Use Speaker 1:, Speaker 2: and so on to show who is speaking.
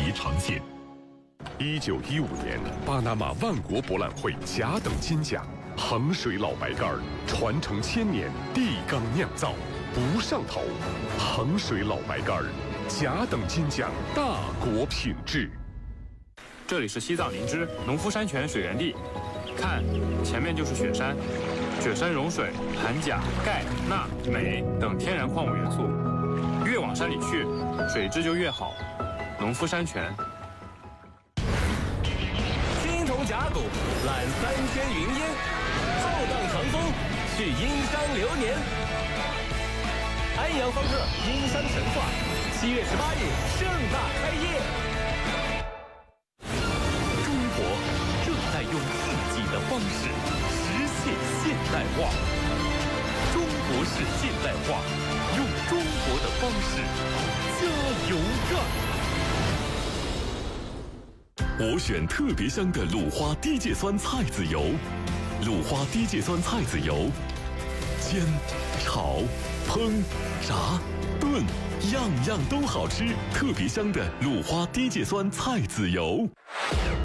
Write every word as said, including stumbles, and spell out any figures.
Speaker 1: 宜长线。一九一五年，巴拿马万国博览会甲等金奖，衡水老白干儿传承千年，地缸酿造，不上头。衡水老白干儿，甲等金奖，大国品质。
Speaker 2: 这里是西藏林芝农夫山泉水源地，看，前面就是雪山，雪山融水含钾、钙、钠、镁等天然矿物元素，越往山里去，水质就越好。农夫山泉。
Speaker 3: 青铜甲骨揽三千云烟，浩荡长风续阴山流年。安阳方特阴山神话，七月十八日盛大开业。
Speaker 4: 中国正在用自己的方式实现现代化。中国式现代化，用中国的方式加油干！
Speaker 1: 我选特别香的鲁花低芥酸菜籽油，鲁花低芥酸菜籽油，煎、炒、烹、炸、炖，样样都好吃。特别香的鲁花低芥酸菜籽油。